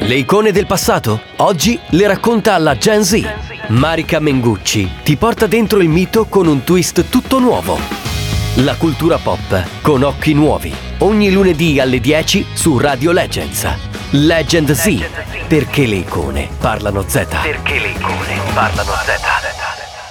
Le icone del passato? Oggi le racconta la Gen Z. Marica Mengucci ti porta dentro il mito con un twist tutto nuovo. La cultura pop con occhi nuovi. Ogni lunedì alle 10 su Radio Legends. Legend Z. Perché le icone parlano Z.